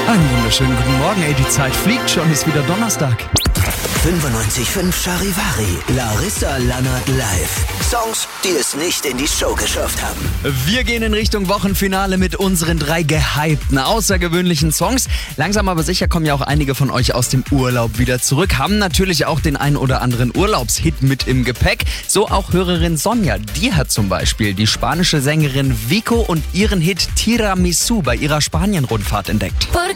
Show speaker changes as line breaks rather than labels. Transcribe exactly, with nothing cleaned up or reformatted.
Einen wunderschönen guten Morgen, ey, die Zeit fliegt schon, ist wieder Donnerstag.
fünfundneunzig Komma fünf Charivari, Larissa Lannert live. Songs, die es nicht in die Show geschafft haben.
Wir gehen in Richtung Wochenfinale mit unseren drei gehypten, außergewöhnlichen Songs. Langsam aber sicher kommen ja auch einige von euch aus dem Urlaub wieder zurück, haben natürlich auch den ein oder anderen Urlaubshit mit im Gepäck. So auch Hörerin Sonja, die hat zum Beispiel die spanische Sängerin Vico und ihren Hit Tiramisu bei ihrer Spanien-Rundfahrt entdeckt.
Porque